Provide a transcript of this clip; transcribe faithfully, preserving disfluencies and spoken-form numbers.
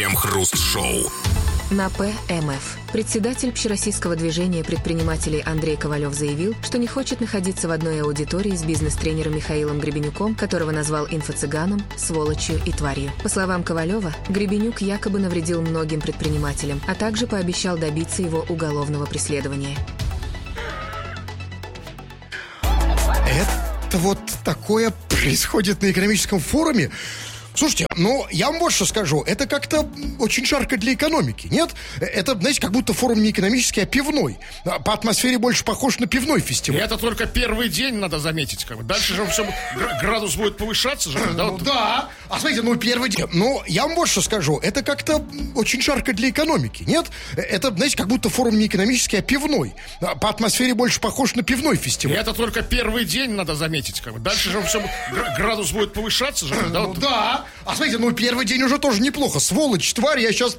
Крем-хруст-шоу. На ПМФ. Председатель Общероссийского движения предпринимателей Андрей Ковалев заявил, что не хочет находиться в одной аудитории с бизнес-тренером Михаилом Гребенюком, которого назвал инфо-цыганом, сволочью и тварью. По словам Ковалева, Гребенюк якобы навредил многим предпринимателям, а также пообещал добиться его уголовного преследования. Это вот такое происходит на экономическом форуме? Слушайте, ну, я вам вот что скажу. Это как-то очень жарко для экономики, нет? Это, знаете, как будто форум не экономический, а пивной. По атмосфере больше похож на пивной фестиваль. И это только первый день, надо заметить. Как бы. Дальше же все, градус будет повышаться же. Да, ну, вот. Да. А смотрите, ну, первый день. Ну, я вам вот что скажу. Это как-то очень жарко для экономики, нет? Это, знаете, как будто форум не экономический, а пивной. По атмосфере больше похож на пивной фестиваль. И это только первый день, надо заметить. Как бы. Дальше же все, градус будет повышаться же. Да, ну, вот. Да. А смотрите, ну, первый день уже тоже неплохо. Сволочь, тварь, я сейчас